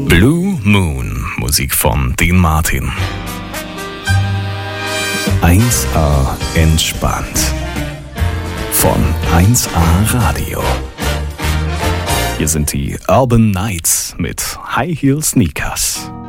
Blue Moon, Musik von Dean Martin. 1A entspannt. Von 1A Radio. Hier sind die Urban Nights mit High Heel Sneakers.